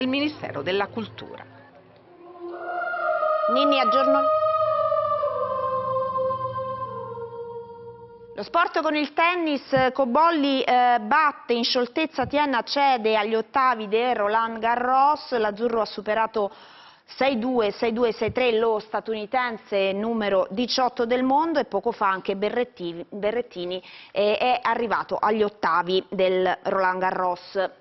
del Ministero della Cultura. Ninni, aggiorno. Lo sport con il tennis, Cobolli batte in scioltezza Tienna, cede agli ottavi del Roland Garros, l'azzurro ha superato 6-2, 6-2, 6-3 lo statunitense numero 18 del mondo e poco fa anche Berrettini è arrivato agli ottavi del Roland Garros.